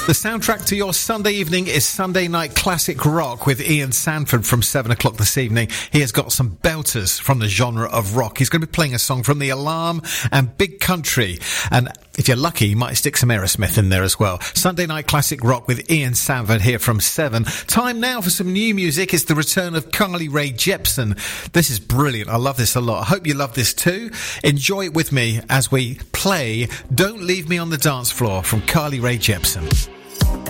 The soundtrack to your Sunday evening is Sunday Night Classic Rock with Ian Sanford from 7 o'clock this evening. He has got some belters from the genre of rock. He's going to be playing a song from The Alarm and Big Country. And if you're lucky, you might stick some Aerosmith in there as well. Sunday Night Classic Rock with Ian Sanford here from 7. Time now for some new music. It's the return of Carly Rae Jepsen. This is brilliant. I love this a lot. I hope you love this too. Enjoy it with me as we play Don't Leave Me on the Dance Floor from Carly Rae Jepsen.